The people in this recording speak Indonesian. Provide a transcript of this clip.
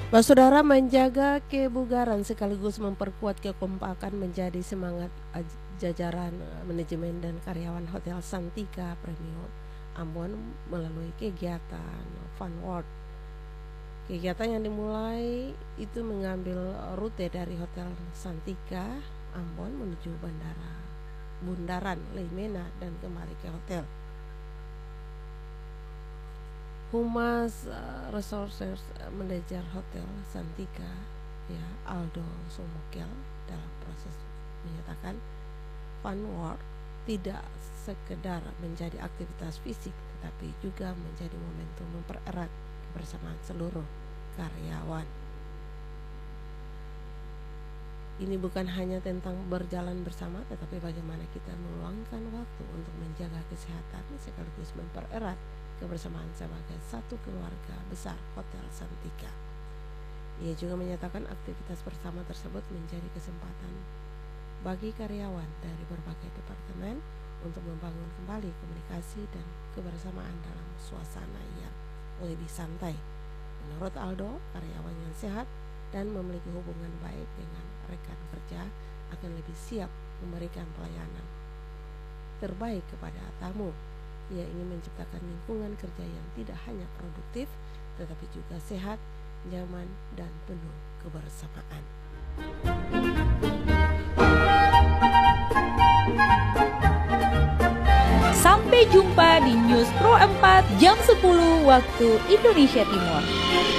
Saudara, menjaga kebugaran sekaligus memperkuat kekompakan menjadi semangat jajaran manajemen dan karyawan Hotel Santika Premium Ambon melalui kegiatan Fun World. Kegiatan yang dimulai itu mengambil rute dari Hotel Santika Ambon menuju Bundaran Leimena dan kembali ke hotel. Humas Resources Manager Hotel Santika, ya, Aldo Somokel, dalam proses menyatakan Fun World tidak sekedar menjadi aktivitas fisik, tetapi juga menjadi momentum mempererat kebersamaan seluruh karyawan. Ini bukan hanya tentang berjalan bersama, tetapi bagaimana kita meluangkan waktu untuk menjaga kesehatan sekaligus mempererat kebersamaan sebagai satu keluarga besar Hotel Santika. Ia juga menyatakan aktivitas bersama tersebut menjadi kesempatan bagi karyawan dari berbagai departemen untuk membangun kembali komunikasi dan kebersamaan dalam suasana yang lebih santai. Menurut Aldo, karyawan yang sehat dan memiliki hubungan baik dengan rekan kerja akan lebih siap memberikan pelayanan terbaik kepada tamu. Ia ingin menciptakan lingkungan kerja yang tidak hanya produktif, tetapi juga sehat, nyaman, dan penuh kebersamaan. Sampai jumpa di News Pro 4 jam 10 waktu Indonesia Timur.